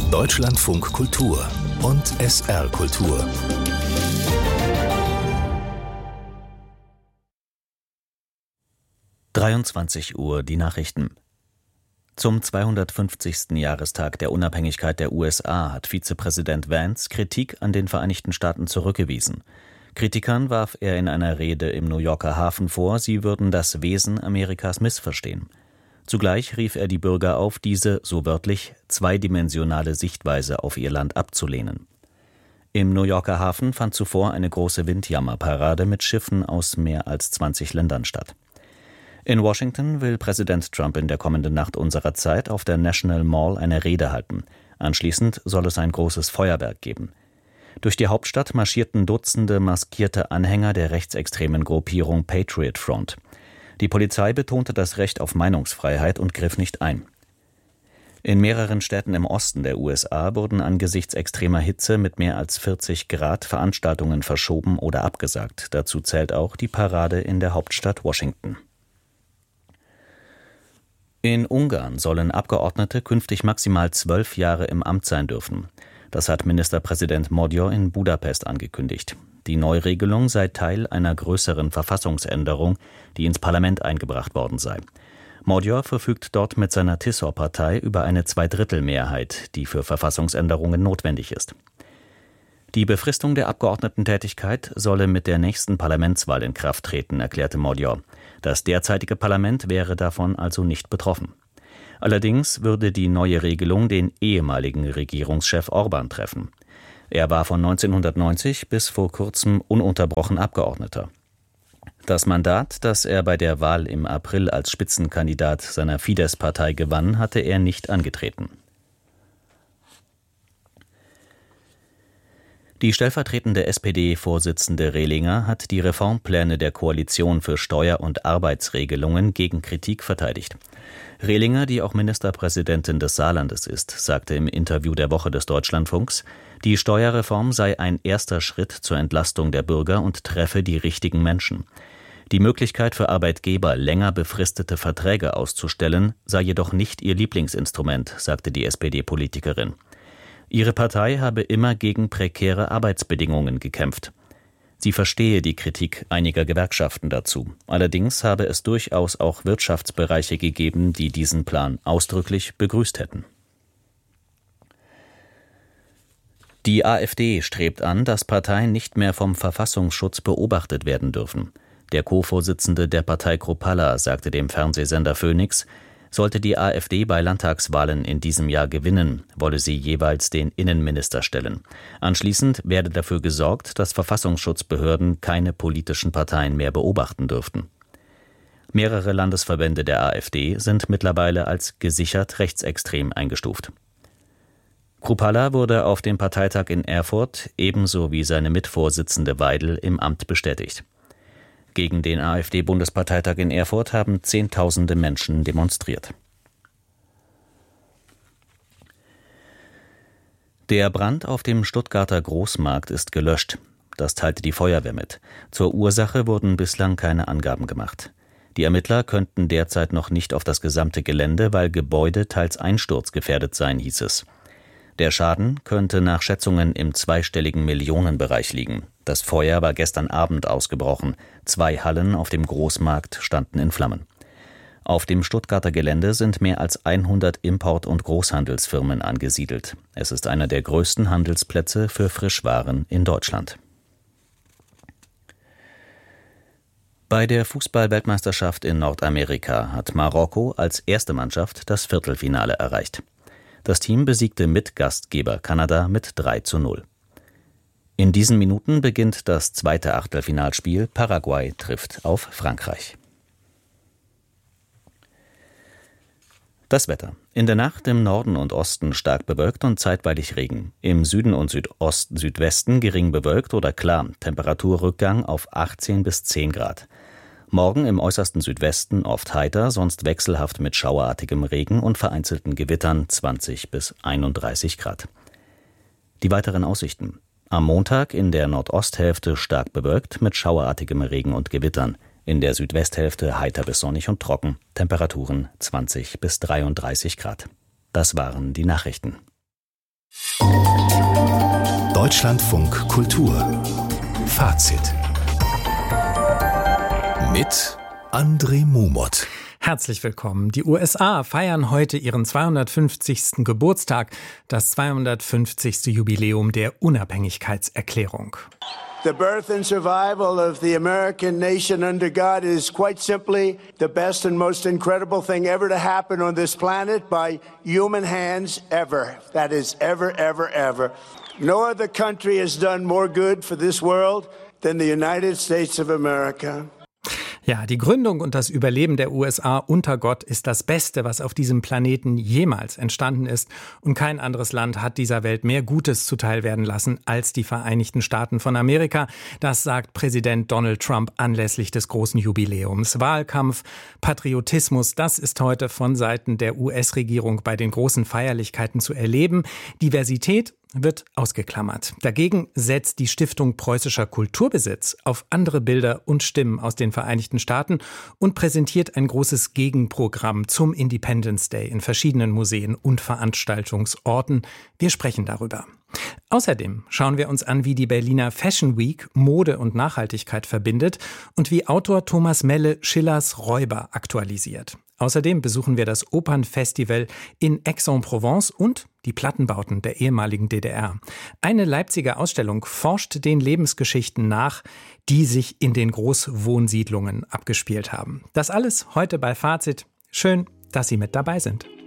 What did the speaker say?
Deutschlandfunk Kultur und SR Kultur. Uhr die Nachrichten. Zum 250. Jahrestag der Unabhängigkeit der USA hat Vizepräsident Vance Kritik an den Vereinigten Staaten zurückgewiesen. Kritikern warf er in einer Rede im New Yorker Hafen vor, sie würden das Wesen Amerikas missverstehen. Zugleich rief er die Bürger auf, diese, so wörtlich, zweidimensionale Sichtweise auf ihr Land abzulehnen. Im New Yorker Hafen fand zuvor eine große Windjammerparade mit Schiffen aus mehr als 20 Ländern statt. In Washington will Präsident Trump in der kommenden Nacht unserer Zeit auf der National Mall eine Rede halten. Anschließend soll es ein großes Feuerwerk geben. Durch die Hauptstadt marschierten Dutzende maskierte Anhänger der rechtsextremen Gruppierung Patriot Front. Die Polizei betonte das Recht auf Meinungsfreiheit und griff nicht ein. In mehreren Städten im Osten der USA wurden angesichts extremer Hitze mit mehr als 40 Grad Veranstaltungen verschoben oder abgesagt. Dazu zählt auch die Parade in der Hauptstadt Washington. In Ungarn sollen Abgeordnete künftig maximal 12 Jahre im Amt sein dürfen. Das hat Ministerpräsident Magyar in Budapest angekündigt. Die Neuregelung sei Teil einer größeren Verfassungsänderung, die ins Parlament eingebracht worden sei. Magyar verfügt dort mit seiner Tisza-Partei über eine Zweidrittelmehrheit, die für Verfassungsänderungen notwendig ist. Die Befristung der Abgeordnetentätigkeit solle mit der nächsten Parlamentswahl in Kraft treten, erklärte Magyar. Das derzeitige Parlament wäre davon also nicht betroffen. Allerdings würde die neue Regelung den ehemaligen Regierungschef Orbán treffen. Er war von 1990 bis vor kurzem ununterbrochen Abgeordneter. Das Mandat, das er bei der Wahl im April als Spitzenkandidat seiner Fidesz-Partei gewann, hatte er nicht angetreten. Die stellvertretende SPD-Vorsitzende Rehlinger hat die Reformpläne der Koalition für Steuer- und Arbeitsregelungen gegen Kritik verteidigt. Rehlinger, die auch Ministerpräsidentin des Saarlandes ist, sagte im Interview der Woche des Deutschlandfunks, die Steuerreform sei ein erster Schritt zur Entlastung der Bürger und treffe die richtigen Menschen. Die Möglichkeit für Arbeitgeber, länger befristete Verträge auszustellen, sei jedoch nicht ihr Lieblingsinstrument, sagte die SPD-Politikerin. Ihre Partei habe immer gegen prekäre Arbeitsbedingungen gekämpft. Sie verstehe die Kritik einiger Gewerkschaften dazu. Allerdings habe es durchaus auch Wirtschaftsbereiche gegeben, die diesen Plan ausdrücklich begrüßt hätten. Die AfD strebt an, dass Parteien nicht mehr vom Verfassungsschutz beobachtet werden dürfen. Der Co-Vorsitzende der Partei Kruppalla sagte dem Fernsehsender Phoenix, sollte die AfD bei Landtagswahlen in diesem Jahr gewinnen, wolle sie jeweils den Innenminister stellen. Anschließend werde dafür gesorgt, dass Verfassungsschutzbehörden keine politischen Parteien mehr beobachten dürften. Mehrere Landesverbände der AfD sind mittlerweile als gesichert rechtsextrem eingestuft. Kruppalla wurde auf dem Parteitag in Erfurt ebenso wie seine Mitvorsitzende Weidel im Amt bestätigt. Gegen den AfD-Bundesparteitag in Erfurt haben Zehntausende Menschen demonstriert. Der Brand auf dem Stuttgarter Großmarkt ist gelöscht. Das teilte die Feuerwehr mit. Zur Ursache wurden bislang keine Angaben gemacht. Die Ermittler könnten derzeit noch nicht auf das gesamte Gelände, weil Gebäude teils einsturzgefährdet seien, hieß es. Der Schaden könnte nach Schätzungen im zweistelligen Millionenbereich liegen. Das Feuer war gestern Abend ausgebrochen. 2 Hallen auf dem Großmarkt standen in Flammen. Auf dem Stuttgarter Gelände sind mehr als 100 Import- und Großhandelsfirmen angesiedelt. Es ist einer der größten Handelsplätze für Frischwaren in Deutschland. Bei der Fußball-Weltmeisterschaft in Nordamerika hat Marokko als erste Mannschaft das Viertelfinale erreicht. Das Team besiegte Mitgastgeber Kanada mit 3:0. In diesen Minuten beginnt das zweite Achtelfinalspiel. Paraguay trifft auf Frankreich. Das Wetter. In der Nacht im Norden und Osten stark bewölkt und zeitweilig Regen. Im Süden und Südwesten gering bewölkt oder klar. Temperaturrückgang auf 18 bis 10 Grad. Morgen im äußersten Südwesten oft heiter, sonst wechselhaft mit schauerartigem Regen und vereinzelten Gewittern 20 bis 31 Grad. Die weiteren Aussichten. Am Montag in der Nordosthälfte stark bewölkt mit schauerartigem Regen und Gewittern. In der Südwesthälfte heiter bis sonnig und trocken. Temperaturen 20 bis 33 Grad. Das waren die Nachrichten. Deutschlandfunk Kultur Fazit mit André Mumot. Herzlich willkommen. Die USA feiern heute ihren 250. Geburtstag, das 250. Jubiläum der Unabhängigkeitserklärung. The birth and survival of the American nation under God is quite simply the best and most incredible thing ever to happen on this planet by human hands ever. That is ever, ever, ever. No other country has done more good for this world than the United States of America. Ja, die Gründung und das Überleben der USA unter Gott ist das Beste, was auf diesem Planeten jemals entstanden ist. Und kein anderes Land hat dieser Welt mehr Gutes zuteil werden lassen als die Vereinigten Staaten von Amerika. Das sagt Präsident Donald Trump anlässlich des großen Jubiläums. Wahlkampf, Patriotismus, das ist heute von Seiten der US-Regierung bei den großen Feierlichkeiten zu erleben. Diversität wird ausgeklammert. Dagegen setzt die Stiftung Preußischer Kulturbesitz auf andere Bilder und Stimmen aus den Vereinigten Staaten und präsentiert ein großes Gegenprogramm zum Independence Day in verschiedenen Museen und Veranstaltungsorten. Wir sprechen darüber. Außerdem schauen wir uns an, wie die Berliner Fashion Week Mode und Nachhaltigkeit verbindet und wie Autor Thomas Melle Schillers Räuber aktualisiert. Außerdem besuchen wir das Opernfestival in Aix-en-Provence und die Plattenbauten der ehemaligen DDR. Eine Leipziger Ausstellung forscht den Lebensgeschichten nach, die sich in den Großwohnsiedlungen abgespielt haben. Das alles heute bei Fazit. Schön, dass Sie mit dabei sind.